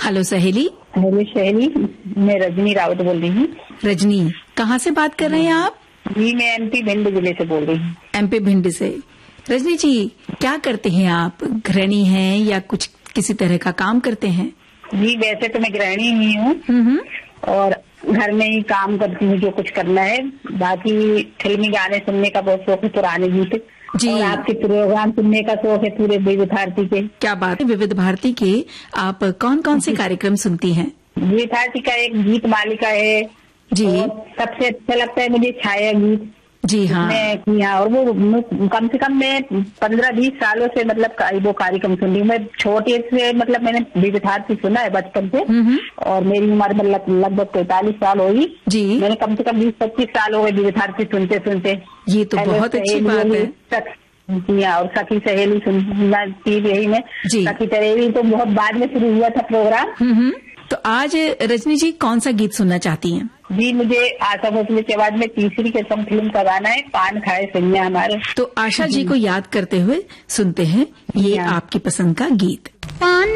Hello सहेली। Hello सहेली, मैं रजनी रावत बोल रही हूँ। रजनी, कहाँ से बात कर रहे हैं आप? जी, मैं एमपी भिंड जिले से बोल रही हूँ। एमपी भिंड से। रजनी जी, क्या करते हैं आप? गृहिणी हैं या कुछ किसी तरह का काम करते हैं? जी, वैसे तो मैं गृहिणी ही हूँ और घर में ही काम करती हूँ, जो कुछ करना है। बाकी फिल्मी गाने सुनने का बहुत शौक है, पुराने गीत जी। और आपके प्रोग्राम सुनने का शौक है पूरे विविध भारती के। क्या बात है। विविध भारती के आप कौन कौन से कार्यक्रम सुनती हैं? विविध भारती का एक गीत मालिका है जी। और सबसे अच्छा लगता है मुझे छाया गीत। जी हाँ। और वो कम से कम मैं 15-20 सालों से मतलब वो कार्यक्रम सुन रही हूँ। मैं छोटे से मतलब मैंने विविध भारती सुना है बचपन से और मेरी उम्र मतलब लगभग 43 साल होगी। जी। मैंने कम से कम 20-25 साल हो गए विविध भारती सुनते सुनते। ये तो बहुत अच्छी बात है। और सखी सहेली सुनना थी यही में। सखी सहेली तो बहुत बाद में शुरू हुआ था प्रोग्राम। तो आज रजनी जी कौन सा गीत सुनना चाहती हैं? जी, मुझे आशा भोसले की आवाज में तीसरी कसम फिल्म का गाना है, पान खाए सैया हमारे। तो आशा जी को याद करते हुए सुनते हैं ये आपकी पसंद का गीत। पान